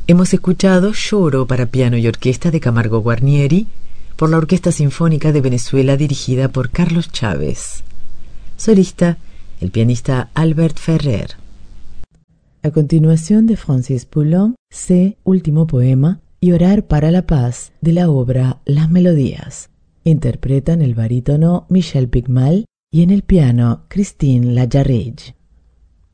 Hemos escuchado Lloro para piano y orquesta de Camargo Guarnieri por la Orquesta Sinfónica de Venezuela dirigida por Carlos Chávez. Solista, el pianista Albert Ferrer. A continuación de Francis Poulenc, C, último poema, y Orar para la paz de la obra Las Melodías. Interpretan el barítono Michel Pigmal y en el piano Christine Lajarrige.